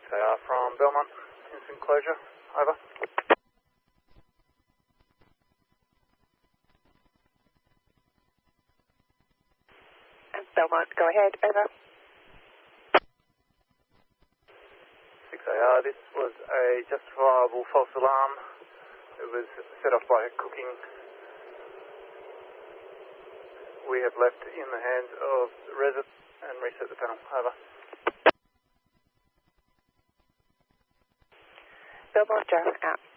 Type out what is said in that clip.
6AR from Belmont, instant closure, over. Belmont, go ahead, over. 6AR, this was a justifiable false alarm. It was set off by cooking. We have left in the hands of the resident and reset the panel, over. Belmont, Joe, out.